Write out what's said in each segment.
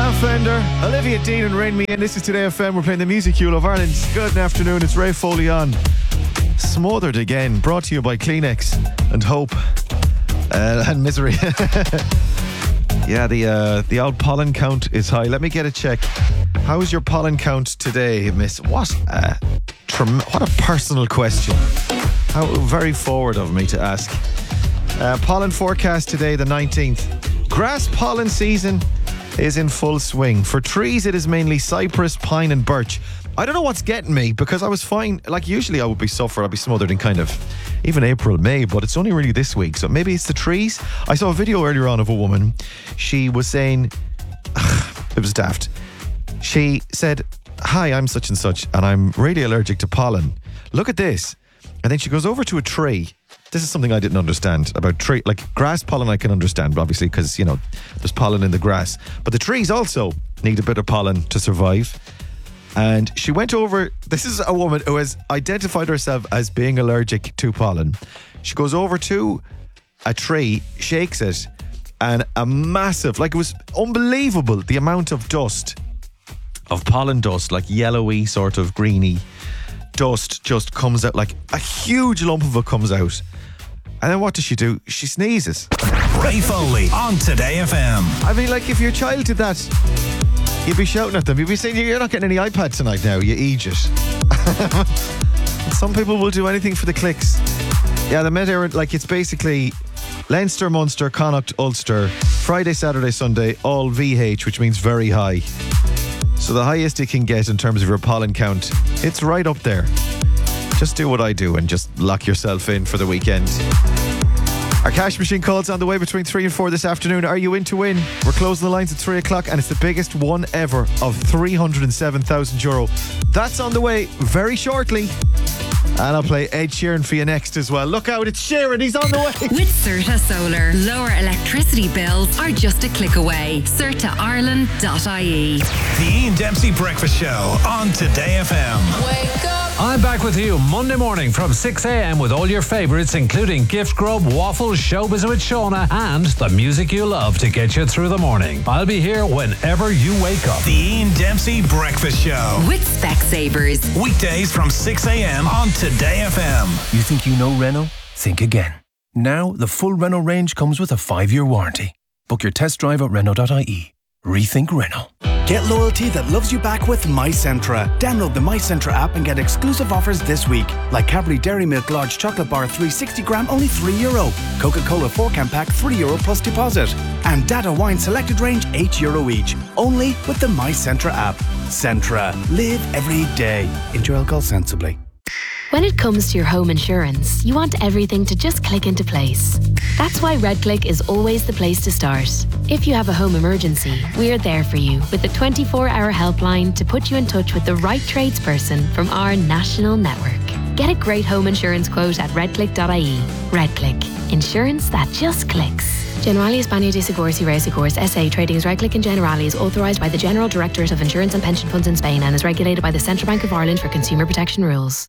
Sam Fender, Olivia Dean and Rain Me In. This is Today FM. We're playing the music you love, Ireland. Good afternoon, it's Ray Foley on. Smothered again, brought to you by Kleenex and Hope and Misery. Yeah, the old pollen count is high. Let me get a check. How is your pollen count today, miss? What a personal question. How very forward of me to ask. Pollen forecast today, the 19th. Grass pollen season is in full swing. For trees, it is mainly cypress, pine and birch. I don't know what's getting me, because I was fine. Like, usually I would be suffered. I'd be smothered in kind of even April, May, but it's only really this week. So maybe it's the trees. I saw a video earlier on of a woman. She was saying, it was daft. She said, "Hi, I'm such and such, and I'm really allergic to pollen. Look at this." And then she goes over to a tree. This is something I didn't understand about tree. Like, grass pollen I can understand, obviously, because, you know, there's pollen in the grass. But the trees also need a bit of pollen to survive. And she went over, this is a woman who has identified herself as being allergic to pollen. She goes over to a tree, shakes it, and a massive, like, it was unbelievable, the amount of dust, of pollen dust, like yellowy, sort of greeny dust just comes out, like a huge lump of it comes out. And then what does she do? She sneezes. Ray Foley on Today FM. I mean, like, if your child did that, you'd be shouting at them. You'd be saying, "You're not getting any iPad tonight now, you idiot." Some people will do anything for the clicks. Yeah, the Met, like, it's basically Leinster, Munster, Connacht, Ulster, Friday, Saturday, Sunday, all VH, which means very high. So the highest you can get in terms of your pollen count, it's right up there. Just do what I do and just lock yourself in for the weekend. Our cash machine call's on the way between 3 and 4 this afternoon. Are you in to win? We're closing the lines at 3 o'clock, and it's the biggest one ever of €307,000. That's on the way very shortly. And I'll play Ed Sheeran for you next as well. Look out, it's Sheeran, he's on the way. With Certa Solar, lower electricity bills are just a click away. CertaIreland.ie. The Ian Dempsey Breakfast Show on Today FM. Wake up. I'm back with you Monday morning from 6 a.m. with all your favourites, including Gift Grub, Waffles, Showbiz with Shauna, and the music you love to get you through the morning. I'll be here whenever you wake up. The Ian Dempsey Breakfast Show. With Specsavers. Weekdays from 6 a.m. on Today FM. You think you know Renault? Think again. Now, the full Renault range comes with a 5-year warranty. Book your test drive at Renault.ie. Rethink Renault. Get loyalty that loves you back with MyCentra. Download the MyCentra app and get exclusive offers this week. Like Cadbury Dairy Milk Large Chocolate Bar 360 gram, only €3. Coca-Cola 4-can pack, €3 plus deposit. And Dada Wine selected range, €8 each. Only with the MyCentra app. Centra. Live every day. Enjoy alcohol sensibly. When it comes to your home insurance, you want everything to just click into place. That's why RedClick is always the place to start. If you have a home emergency, we're there for you with a 24-hour helpline to put you in touch with the right tradesperson from our national network. Get a great home insurance quote at redclick.ie. RedClick. Insurance that just clicks. Generali España de Seguros y Reasegurs S.A. Trading as RedClick and Generali is authorised by the General Directorate of Insurance and Pension Funds in Spain and is regulated by the Central Bank of Ireland for consumer protection rules.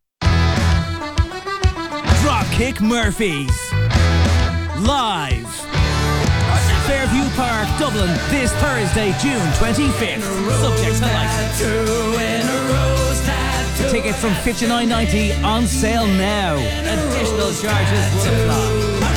Dropkick Murphys. Live. Fairview Park, Dublin, this Thursday, June 25th. Subject to license. Tickets from $59.90 on sale now. Additional charges will apply.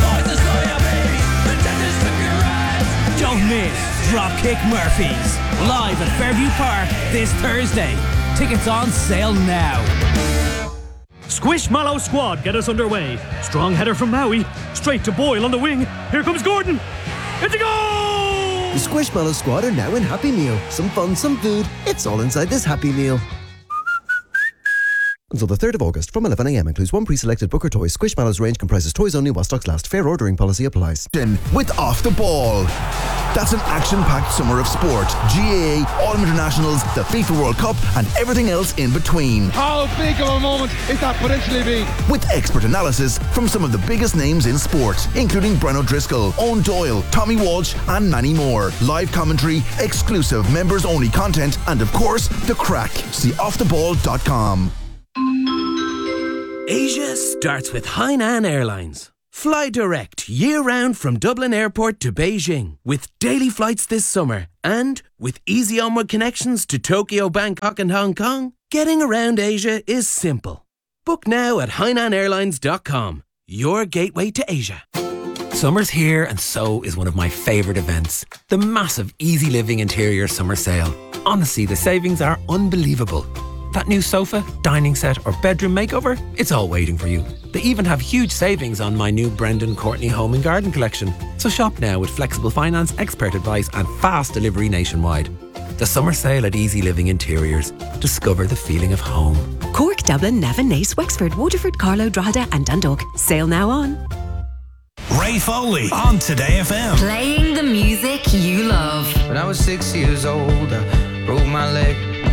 Don't miss Dropkick Murphys. Live at Fairview Park this Thursday. Tickets on sale now. Squishmallow squad get us underway. Strong header from Maui. Straight to Boyle on the wing. Here comes Gordon. It's a goal! The Squishmallow squad are now in Happy Meal. Some fun, some food. It's all inside this Happy Meal. Until the 3rd of August from 11 a.m. includes one pre-selected Booker toy. Squishmallows range comprises toys only while stocks last. Fair ordering policy applies. With Off the Ball. That's an action-packed summer of sport. GAA, Autumn Internationals, the FIFA World Cup and everything else in between. How big of a moment is that potentially be? With expert analysis from some of the biggest names in sport, including Brian O'Driscoll, Owen Doyle, Tommy Walsh and many more. Live commentary, exclusive members-only content and of course, the crack. See offtheball.com. Asia starts with Hainan Airlines. Fly direct year-round from Dublin Airport to Beijing with daily flights this summer. And with easy onward connections to Tokyo, Bangkok and Hong Kong, getting around Asia is simple. Book now at HainanAirlines.com, your gateway to Asia. Summer's here and so is one of my favourite events, the massive Easy Living Interior Summer Sale. Honestly, the savings are unbelievable. That new sofa, dining set or bedroom makeover, it's all waiting for you. They even have huge savings on my new Brendan Courtney Home and Garden collection. So shop now with flexible finance, expert advice and fast delivery nationwide. The summer sale at Easy Living Interiors. Discover the feeling of home. Cork, Dublin, Navan, Naas, Wexford, Waterford, Carlow, Drogheda and Dundalk. Sale now on. Ray Foley on Today FM. Playing the music you love. When I was 6 years old, I broke my leg.